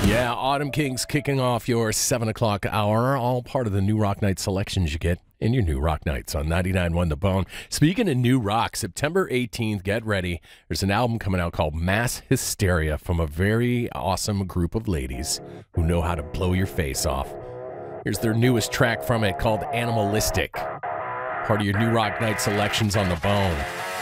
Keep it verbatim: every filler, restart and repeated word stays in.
Yeah, Autumn Kings kicking off your seven o'clock hour, all part of the new Rock Night selections you get in your new Rock Nights on ninety-nine point one The Bone. Speaking of new rock, September eighteenth, get ready. There's an album coming out called Mass Hysteria from a very awesome group of ladies who know how to blow your face off. Here's their newest track from it called Animalistic. Part of your new Rock Night selections on The Bone.